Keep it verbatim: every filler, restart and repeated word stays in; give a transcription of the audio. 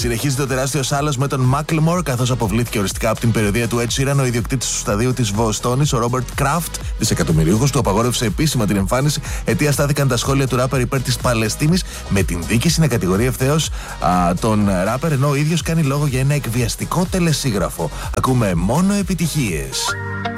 Συνεχίζεται ο τεράστιος άλος με τον Macklemore, καθώς αποβλήθηκε οριστικά από την περιοδεία του Ed Sheeran. Ο ιδιοκτήτης του σταδίου της Βοστόνης, ο Ρόμπερτ Κράφτ, δισεκατομμυρίουχος, του απαγόρευσε επίσημα την εμφάνιση. Αιτία στάθηκαν τα σχόλια του ράπερ υπέρ της Παλαιστίνης, με την δίκηση να κατηγορεί ευθέως α, τον ράπερ, ενώ ο ίδιος κάνει λόγο για ένα εκβιαστικό τελεσίγραφο. Ακούμε μόνο επιτυχίες.